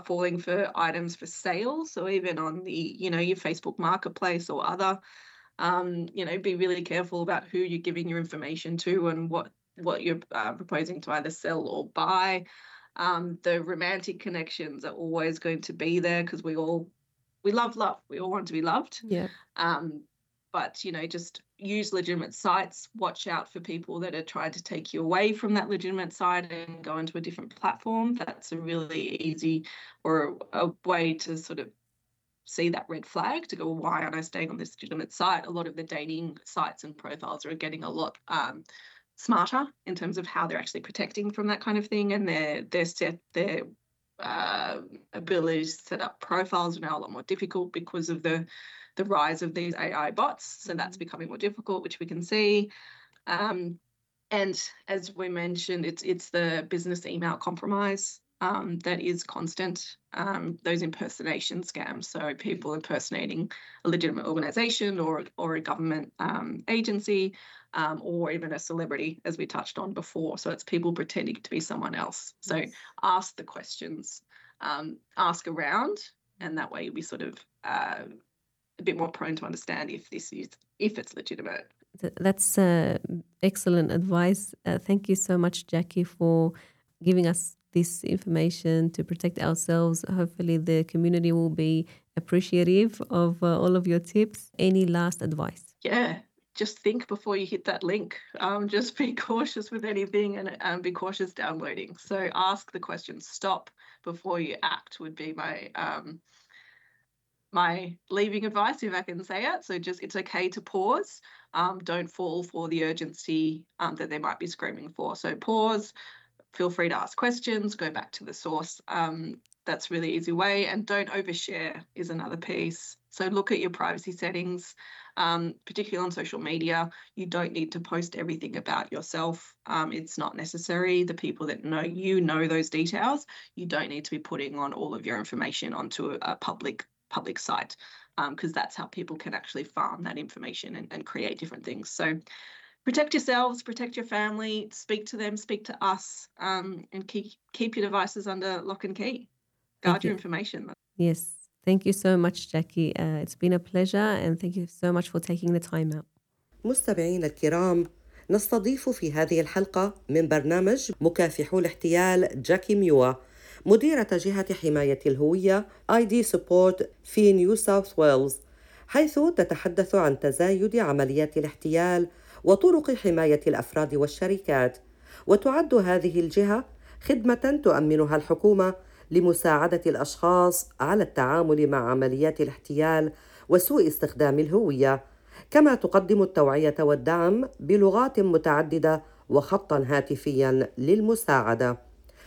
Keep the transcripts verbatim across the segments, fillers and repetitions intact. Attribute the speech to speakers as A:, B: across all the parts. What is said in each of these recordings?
A: are falling for items for sale. So even on the, you know, your Facebook Marketplace or other, um, you know, be really careful about who you're giving your information to and what what you're uh, proposing to either sell or buy. Um, the romantic connections are always going to be there because we all we love love. We all want to be loved.
B: Yeah.
A: Um, but, you know, just use legitimate sites. Watch out for people that are trying to take you away from that legitimate site and go into a different platform. That's a really easy or a, a way to sort of see that red flag to go, well, why aren't I staying on this legitimate site? A lot of the dating sites and profiles are getting a lot um, smarter in terms of how they're actually protecting from that kind of thing, and their their set their uh, ability to set up profiles are now a lot more difficult because of the the rise of these A I bots. So that's becoming more difficult, which we can see. Um, and as we mentioned, it's it's the business email compromise um, that is constant. Um, those impersonation scams, so people impersonating a legitimate organisation or or a government um, agency, um, or even a celebrity, as we touched on before. So it's people pretending to be someone else. So
B: Yes.
A: ask the questions, um, ask around, and that way you'll be sort of uh, a bit more prone to understand if this is if it's legitimate.
B: Th- That's uh, excellent advice. Uh, thank you so much, Jackie, for giving us this information to protect ourselves. Hopefully, the community will be appreciative of uh, all of your tips. Any last advice?
A: Yeah, just think before you hit that link. Um, just be cautious with anything and um, be cautious downloading. So ask the questions. Stop before you act would be my um, my leaving advice, if I can say it. So just it's okay to pause. Um, don't fall for the urgency um, that they might be screaming for. So pause. Feel free to ask questions. Go back to the source. Um, that's a really easy way. And don't overshare is another piece. So look at your privacy settings, um, particularly on social media. You don't need to post everything about yourself. Um, it's not necessary. The people that know you know those details. You don't need to be putting on all of your information onto a, a public public site, because um, that's how people can actually farm that information and, and create different things. So protect yourselves, protect your family, speak to them, speak to us, um, and keep keep your devices under lock and key.
B: Thank
A: Guard your
B: you.
A: information.
B: Yes. Thank you so much, Jackie. Uh, it's been a pleasure, and thank you so much for taking the time out.
C: مستمعينا الكرام، نستضيف في هذه الحلقة من برنامج مكافحو الاحتيال جاكي ميوا، مديرة جهة حماية الهوية آي دي Support في نيو ساوث ويلز، حيث تتحدث عن تزايد عمليات الاحتيال وطرق حماية الأفراد والشركات. وتعد هذه الجهة خدمة تؤمنها الحكومة لمساعدة الأشخاص على التعامل مع عمليات الاحتيال وسوء استخدام الهوية، كما تقدم التوعية والدعم بلغات متعددة وخطاً هاتفياً للمساعدة.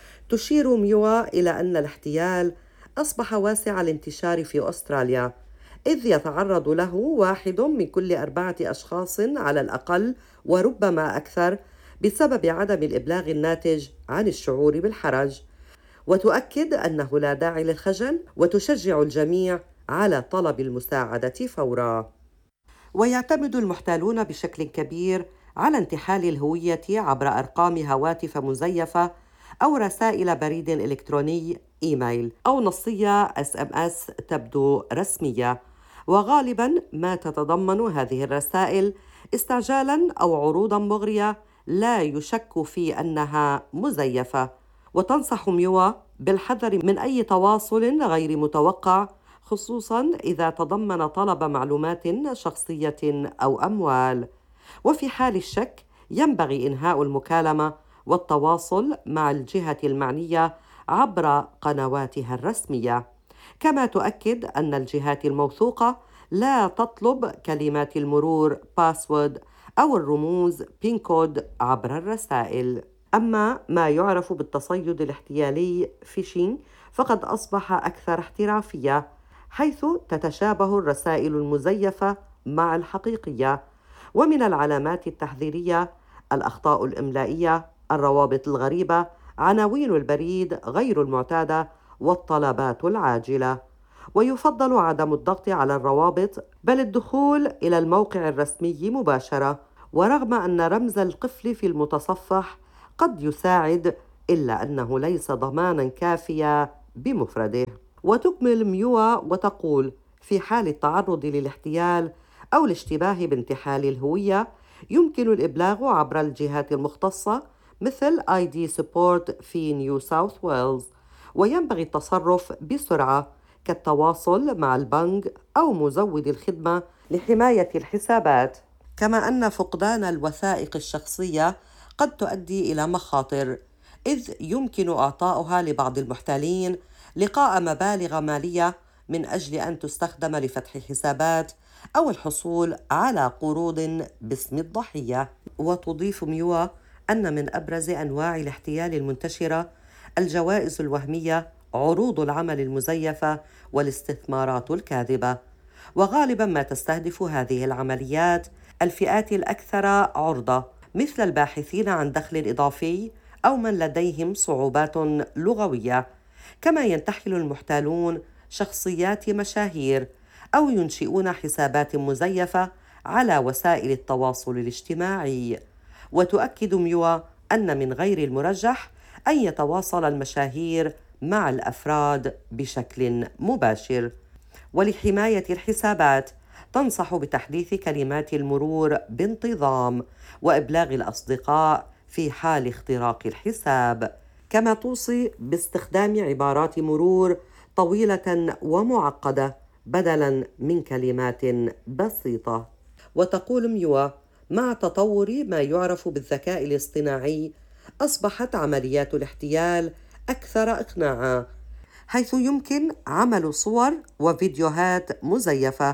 C: تشير ميوا إلى أن الاحتيال أصبح واسع الانتشار في أستراليا، إذ يتعرض له واحد من كل أربعة أشخاص على الأقل وربما أكثر بسبب عدم الإبلاغ الناتج عن الشعور بالحرج. وتؤكد أنه لا داعي للخجل، وتشجع الجميع على طلب المساعدة فوراً. ويعتمد المحتالون بشكل كبير على انتحال الهوية عبر أرقام هواتف مزيفة أو رسائل بريد إلكتروني إيميل أو نصية إس إم إس تبدو رسمية، وغالباً ما تتضمن هذه الرسائل استعجالاً أو عروضاً مغرية لا يشك في أنها مزيفة. وتنصح ميوا بالحذر من أي تواصل غير متوقع، خصوصاً إذا تضمن طلب معلومات شخصية أو أموال. وفي حال الشك ينبغي إنهاء المكالمة والتواصل مع الجهة المعنية عبر قنواتها الرسمية. كما تؤكد أن الجهات الموثوقة لا تطلب كلمات المرور باسورد أو الرموز بين كود عبر الرسائل. أما ما يعرف بالتصيد الاحتيالي فيشينج فقد أصبح أكثر احترافية، حيث تتشابه الرسائل المزيفة مع الحقيقية. ومن العلامات التحذيرية الأخطاء الإملائية، الروابط الغريبة، عناوين البريد غير المعتادة، والطلبات العاجلة. ويفضل عدم الضغط على الروابط بل الدخول إلى الموقع الرسمي مباشرة. ورغم أن رمز القفل في المتصفح قد يساعد، إلا أنه ليس ضماناً كافياً بمفرده. وتكمل ميوا وتقول: في حال التعرض للاحتيال أو الاشتباه بانتحال الهوية يمكن الإبلاغ عبر الجهات المختصة مثل آي دي Support في نيو ساوث ويلز، وينبغي التصرف بسرعة كالتواصل مع البنك أو مزود الخدمة لحماية الحسابات. كما أن فقدان الوثائق الشخصية قد تؤدي إلى مخاطر، إذ يمكن إعطاؤها لبعض المحتالين لقاء مبالغ مالية من أجل أن تستخدم لفتح حسابات أو الحصول على قروض باسم الضحية. وتضيف ميوا أن من أبرز أنواع الاحتيال المنتشرة الجوائز الوهمية، عروض العمل المزيفة، والاستثمارات الكاذبة. وغالبا ما تستهدف هذه العمليات الفئات الأكثر عرضة، مثل الباحثين عن دخل إضافي أو من لديهم صعوبات لغوية. كما ينتحل المحتالون شخصيات مشاهير أو ينشئون حسابات مزيفة على وسائل التواصل الاجتماعي. وتؤكد ميوا أن من غير المرجح أن يتواصل المشاهير مع الأفراد بشكل مباشر. ولحماية الحسابات تنصح بتحديث كلمات المرور بانتظام وإبلاغ الأصدقاء في حال اختراق الحساب. كما توصي باستخدام عبارات مرور طويلة ومعقدة بدلاً من كلمات بسيطة. وتقول ميوا: مع تطور ما يعرف بالذكاء الاصطناعي أصبحت عمليات الاحتيال أكثر إقناعاً، حيث يمكن عمل صور وفيديوهات مزيفة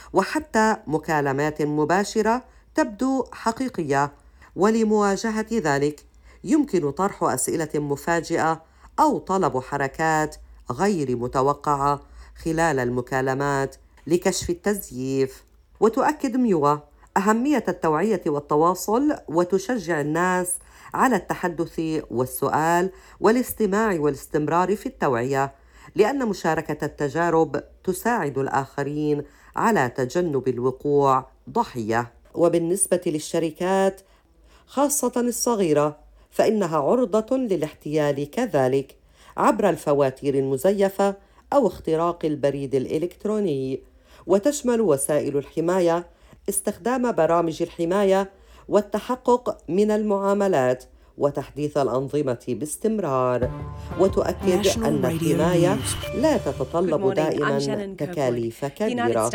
C: وحتى مكالمات مباشرة تبدو حقيقية. ولمواجهة ذلك يمكن طرح أسئلة مفاجئة أو طلب حركات غير متوقعة خلال المكالمات لكشف التزييف. وتؤكد ميوا أهمية التوعية والتواصل، وتشجع الناس على التحدث والسؤال والاستماع والاستمرار في التوعية، لأن مشاركة التجارب تساعد الآخرين على تجنب الوقوع ضحية. وبالنسبة للشركات خاصة الصغيرة فإنها عرضة للاحتيال كذلك عبر الفواتير المزيفة أو اختراق البريد الإلكتروني. وتشمل وسائل الحماية استخدام برامج الحماية والتحقق من المعاملات وتحديث الأنظمة باستمرار. وتؤكد أن الحماية لا تتطلب دائما تكاليف كبيرة،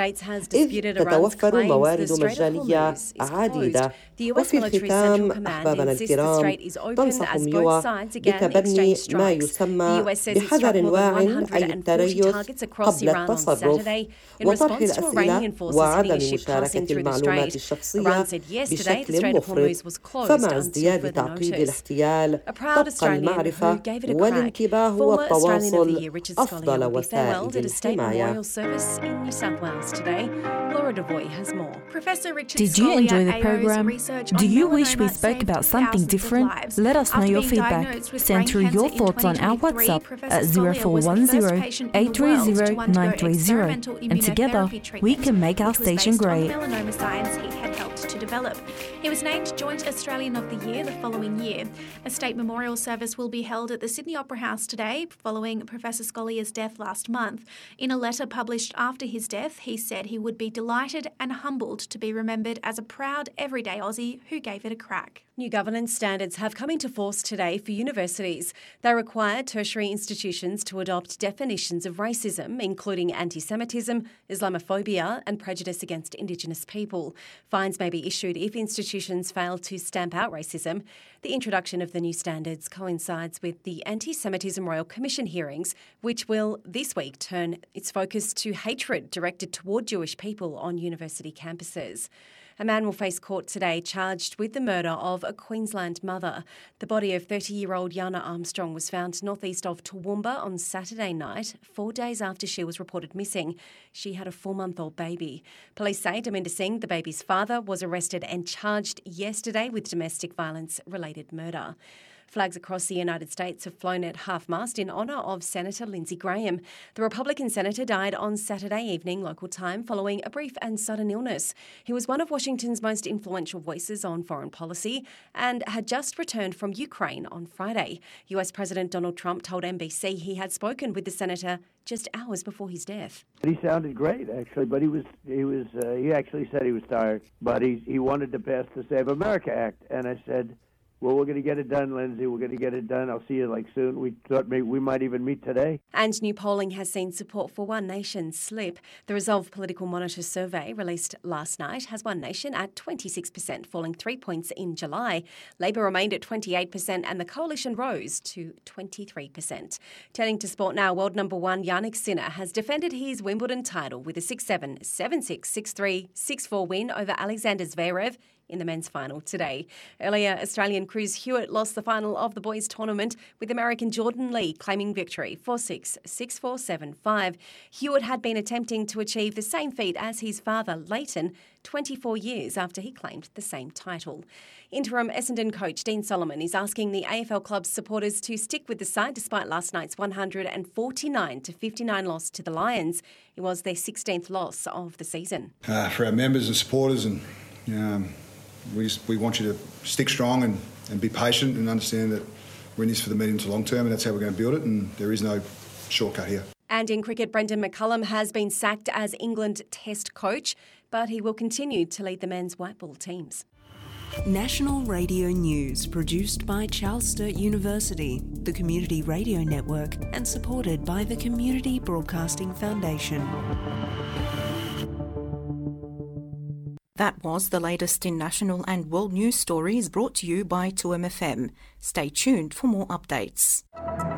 C: إذ تتوفر موارد مجانية عديدة. وفي الختام أحبابنا الكرام، تنصح ميوا بتبني ما يسمى بحذر واع أي التريث قبل التصرف، وطرح الأسئلة وعدم مشاركة المعلومات الشخصية بشكل مفرط. فمع ازدياد تعقيد الاحتيال تبقى المعرفة والانتباه والتواصل أفضل وسائل الحماية.
D: Did you enjoy the program? Do you wish we spoke about something different? Let us know your feedback. Send through your thoughts on our WhatsApp at zero four one zero eight three zero nine three zero, and together we can make our station great.
E: Melanoma science he had helped to develop. He was named Joint Australian of the Year the following year. A state memorial service will be held at the Sydney Opera House today, following Professor Scollier's death last month. In a letter published after his death, he said he would be delighted and humbled to be remembered as a proud everyday Aussie who gave it a crack.
F: New governance standards have come into force today for universities. They require tertiary institutions to adopt definitions of racism, including anti-Semitism, Islamophobia and prejudice against Indigenous people. Fines may be issued if institutions fail to stamp out racism. The introduction of the new standards coincides with the Anti-Semitism Royal Commission hearings, which will this week turn its focus to hatred directed toward Jewish people on university campuses. A man will face court today charged with the murder of a Queensland mother. The body of thirty-year-old Yana Armstrong was found northeast of Toowoomba on Saturday night, four days after she was reported missing. She had a four-month-old baby. Police say Daminda Singh, the baby's father, was arrested and charged yesterday with domestic violence-related murder. Flags across the United States have flown at half-mast in honour of Senator Lindsey Graham. The Republican senator died on Saturday evening local time following a brief and sudden illness. He was one of Washington's most influential voices on foreign policy and had just returned from Ukraine on Friday. U S President Donald Trump told N B C he had spoken with the senator just hours before his death.
G: He sounded great, actually, but he was he was uh, he actually said he was tired, but he he wanted to pass the Save America Act, and I said, well, we're going to get it done, Lindsay. We're going to get it done. I'll see you like soon. We thought maybe we might even meet today.
F: And new polling has seen support for One Nation slip. The Resolve Political Monitor survey released last night has One Nation at twenty-six percent, falling three points in July. Labor remained at twenty-eight percent and the Coalition rose to twenty-three percent. Turning to sport now, world number one Jannik Sinner has defended his Wimbledon title with a six seven, seven six, six three, six four win over Alexander Zverev in the men's final today. Earlier, Australian Cruz Hewitt lost the final of the boys' tournament with American Jordan Lee claiming victory four six, six four, seven five. Hewitt had been attempting to achieve the same feat as his father, Leighton, twenty-four years after he claimed the same title. Interim Essendon coach Dean Solomon is asking the A F L club's supporters to stick with the side despite last night's one forty-nine to fifty-nine loss to the Lions. It was their sixteenth loss of the season.
H: Uh, for our members and supporters, and um, we just, we want you to stick strong and, and be patient and understand that we're in this for the medium to long term, and that's how we're going to build it, and there is no shortcut here.
F: And in cricket, Brendan McCullum has been sacked as England Test coach, but he will continue to lead the men's white ball teams.
I: National Radio News, produced by Charles Sturt University, the Community Radio Network, and supported by the Community Broadcasting Foundation.
D: That was the latest in national and world news stories brought to you by two M F M. Stay tuned for more updates.